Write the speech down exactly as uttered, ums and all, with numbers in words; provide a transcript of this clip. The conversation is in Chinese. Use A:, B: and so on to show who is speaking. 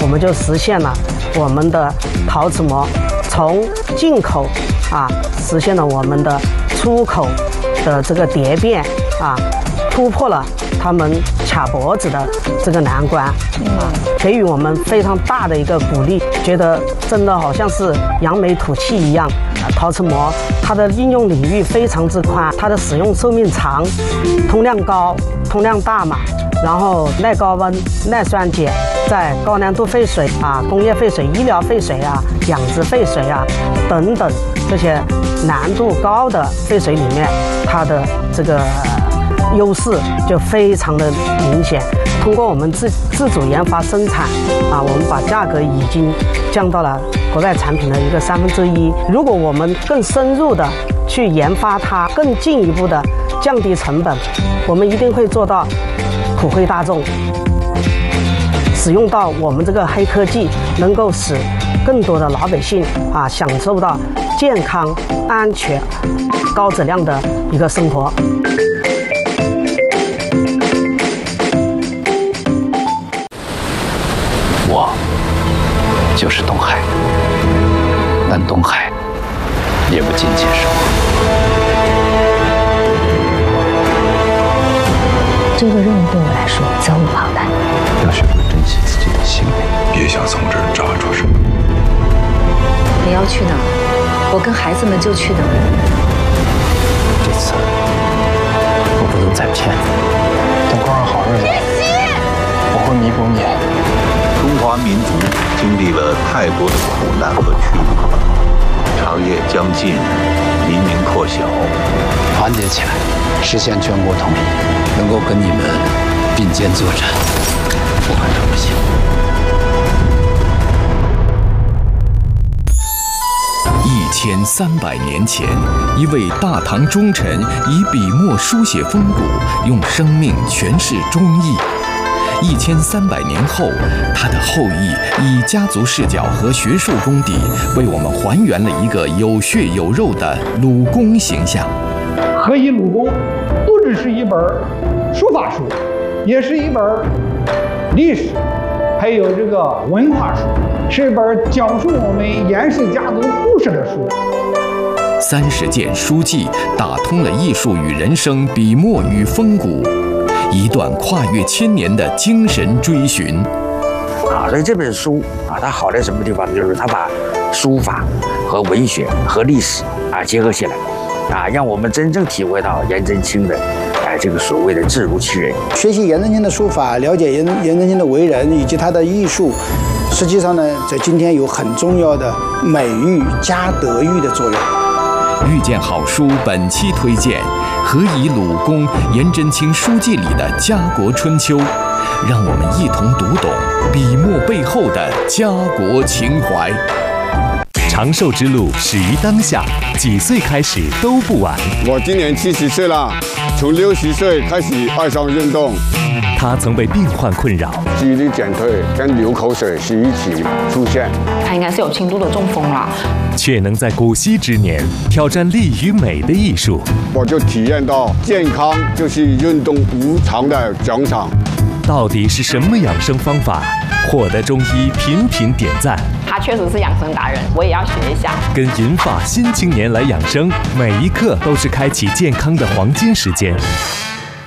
A: 们就实现了我们的陶瓷膜从进口啊，实现了我们的出口的这个蝶变啊，突破了他们卡脖子的这个难关啊，给予我们非常大的一个鼓励，觉得真的好像是扬眉吐气一样。陶瓷膜它的应用领域非常之宽，它的使用寿命长，通量高，通量大嘛，然后耐高温、耐酸碱，在高粘度废水啊、工业废水、医疗废水啊、养殖废水啊等等这些难度高的废水里面，它的这个优势就非常的明显。通过我们自自主研发生产啊，我们把价格已经降到了国外产品的一个三分之一。如果我们更深入的去研发它，更进一步的降低成本，我们一定会做到普惠大众，使用到我们这个黑科技，能够使更多的老百姓啊享受到健康、安全、高质量的一个生活。
B: 我就是东海，但东海也不仅仅是我。
C: 这个任务对我来说责无旁贷。
B: 要学会珍惜自己的性命，
D: 别想从这儿抓住什么。
C: 你要去哪儿？我跟孩子们就去哪儿。
B: 这次我不能再骗你。
E: 等过上好日子，我会弥补你。
F: 中华民族经历了太多的苦难和屈辱，长夜将近，黎明破晓，
B: 团结起来，实现全国统一，能够跟你们并肩作战，我很荣幸。
G: 一千三百年前，一位大唐忠臣以笔墨书写风骨，用生命诠释忠义。一千三百年后，他的后裔以家族视角和学术功底，为我们还原了一个有血有肉的鲁公形象。
H: 何以鲁公不只是一本书法书，也是一本历史，还有这个文化书，是一本讲述我们严氏家族故事的书。
G: 三十件书记打通了艺术与人生、笔墨与风骨。一段跨越千年的精神追寻
I: 啊！所以这本书啊，它好在什么地方呢？就是它把书法和文学和历史啊结合起来，啊，让我们真正体会到颜真卿的哎这个所谓的字如其人。
J: 学习颜真卿的书法，了解颜颜真卿的为人以及他的艺术，实际上呢，在今天有很重要的美育加德育的作用。
G: 遇见好书本期推荐。何以鲁公颜真卿书记里的家国春秋，让我们一同读懂笔墨背后的家国情怀。
K: 长寿之路始于当下，几岁开始都不晚。
L: 我今年七十岁了，从六十岁开始爱上运动。
K: 他曾被病患困扰，
L: 记忆力减退跟流口水是一起出现。
M: 他应该是有轻度的中风了，
K: 却能在古稀之年挑战力与美的艺术。
L: 我就体验到健康就是运动无偿的奖赏。
K: 到底是什么养生方法，获得中医频频点赞？
M: 他确实是养生达人，我也要学一下。
K: 跟银发新青年来养生，每一刻都是开启健康的黄金时间。